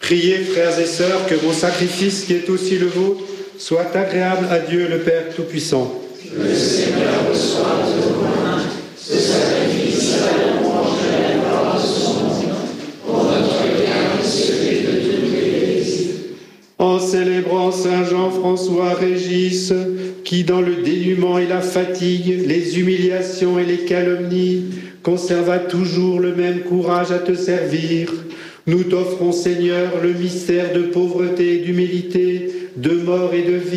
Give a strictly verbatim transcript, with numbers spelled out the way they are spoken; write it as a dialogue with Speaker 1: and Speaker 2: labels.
Speaker 1: Priez, frères et sœurs, que mon sacrifice, qui est aussi le vôtre, soit agréable à Dieu le Père Tout-Puissant.
Speaker 2: Que le Seigneur reçoive de vos mains ce sacrifice à la louange et à la gloire de son nom, pour notre bien et celui de toute l'Église.
Speaker 1: En célébrant Saint Jean-François Régis, qui dans le dénuement et la fatigue, les humiliations et les calomnies, conserva toujours le même courage à te servir, nous t'offrons, Seigneur, le mystère de pauvreté et d'humilité, de mort et de vie.